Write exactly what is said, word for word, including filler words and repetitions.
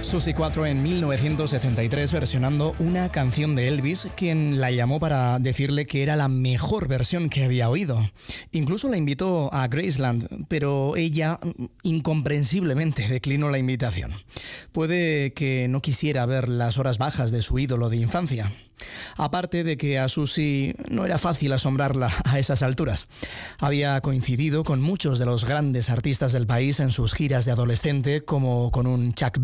Susie Quatro en mil novecientos setenta y tres versionando una canción de Elvis, quien la llamó para decirle que era la mejor versión que había oído. Incluso la invitó a Graceland, pero ella incomprensiblemente declinó la invitación. Puede que no quisiera ver las horas bajas de su ídolo de infancia. Aparte de que a Susie no era fácil asombrarla a esas alturas. Había coincidido con muchos de los grandes artistas del país en sus giras de adolescente, como con un Chuck